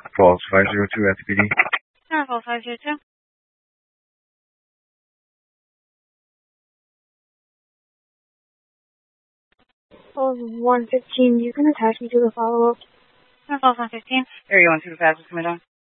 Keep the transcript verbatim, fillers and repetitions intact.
Falls five zero two at the P D. Center Falls five zero two. Falls one fifteen, you can attach me to the follow-up. Center Falls one fifteen. Area one two five, what's coming on?